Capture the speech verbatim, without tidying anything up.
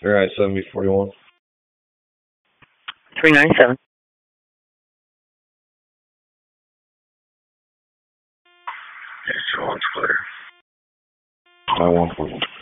All right, seven B forty-one. three ninety-seven. It's on Twitter. I one forty.